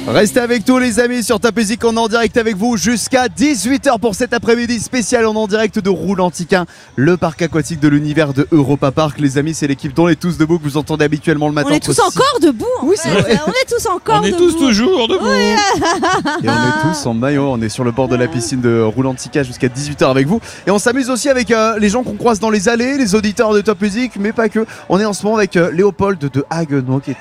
Restez avec nous les amis sur Top Music, on est en direct avec vous jusqu'à 18h pour cet après-midi spécial. On est en direct de Roulantiquin, le parc aquatique de l'univers de Europa Park. Les amis, c'est l'équipe dont on est tous debout que vous entendez habituellement le matin. On est tous encore debout. Oui, c'est vrai. On est tous encore debout. On est tous toujours debout. Oui. Et on est tous en maillot, on est sur le bord de la piscine de Roulantica jusqu'à 18h avec vous. Et on s'amuse aussi avec les gens qu'on croise dans les allées, les auditeurs de Top Music, mais pas que. On est en ce moment avec Léopold de Haguenau qui est